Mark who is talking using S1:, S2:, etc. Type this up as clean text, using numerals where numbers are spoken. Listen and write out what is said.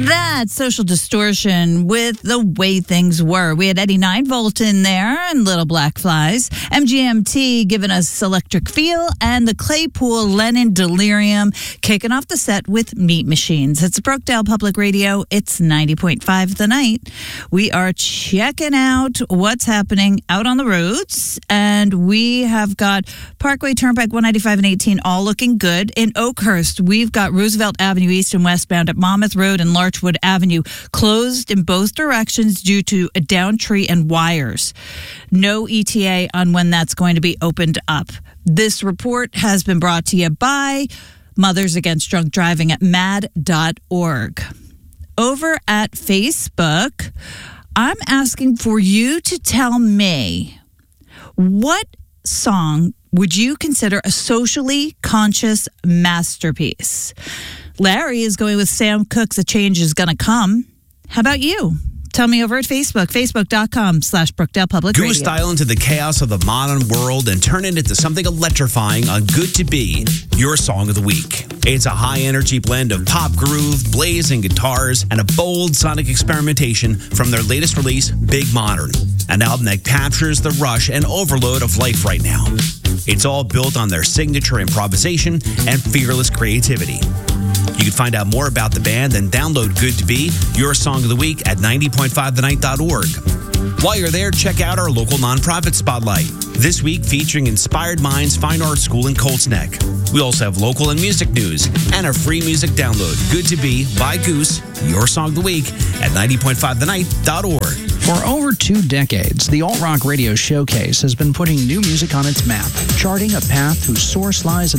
S1: That's Social Distortion with The Way Things Were. We had Eddie 9-Volt in there and Little Black Flies. MGMT giving us Electric Feel, and the Claypool Lennon Delirium kicking off the set with Meat Machines. It's Brookdale Public Radio. It's 90.5 The Night. We are checking out what's happening out on the roads, and we have got Parkway, Turnpike, 195 and 18 all looking good. In Oakhurst, we've got Roosevelt Avenue east and westbound at Monmouth Road and Larchwood Avenue closed in both directions due to a downed tree and wires. No ETA on when that's going to be opened up. This report has been brought to you by Mothers Against Drunk Driving at mad.org. Over at Facebook, I'm asking for you to tell me, what song would you consider a socially conscious masterpiece? Larry is going with Sam Cooke's A Change Is Gonna Come. How about you? Tell me over at Facebook, facebook.com/Brookdale Public Radio.
S2: Go style into the chaos of the modern world and turn it into something electrifying on Good to Be, your song of the week. It's a high-energy blend of pop groove, blazing guitars, and a bold sonic experimentation from their latest release, Big Modern, an album that captures the rush and overload of life right now. It's all built on their signature improvisation and fearless creativity. You can find out more about the band and download Good to Be, your song of the week at 90.5thenight.org. While you're there, check out our local nonprofit spotlight. This week featuring Inspired Minds Fine Arts School in Colts Neck. We also have local and music news and a free music download. Good to Be by Goose, your song of the week at 90.5thenight.org.
S3: For over 2 decades, the Alt Rock Radio Showcase has been putting new music on its map, charting a path whose source lies in